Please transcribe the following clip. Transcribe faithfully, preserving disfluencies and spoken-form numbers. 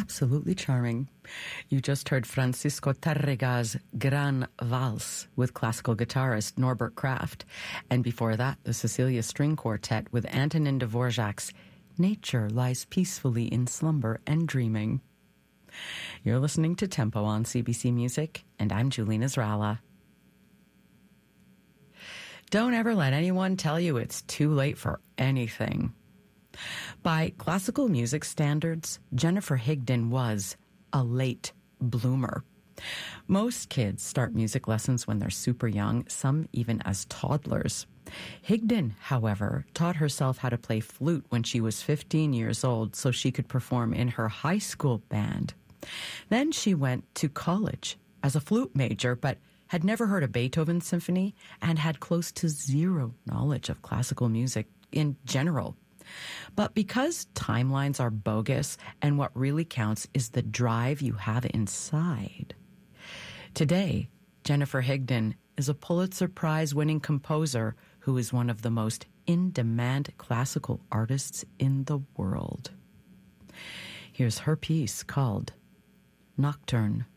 absolutely charming. You just heard Francisco Tárrega's Gran Vals with classical guitarist Norbert Kraft. And before that, the Cecilia String Quartet with Antonin Dvorak's Nature Lies Peacefully in Slumber and Dreaming. You're listening to Tempo on C B C Music, and I'm Julene Israla. Don't ever let anyone tell you it's too late for anything. By classical music standards, Jennifer Higdon was a late bloomer. Most kids start music lessons when they're super young, some even as toddlers. Higdon, however, taught herself how to play flute when she was fifteen years old so she could perform in her high school band. Then she went to college as a flute major, but had never heard a Beethoven symphony and had close to zero knowledge of classical music in general. But because timelines are bogus and what really counts is the drive you have inside. Today, Jennifer Higdon is a Pulitzer Prize-winning composer who is one of the most in-demand classical artists in the world. Here's her piece called Nocturne.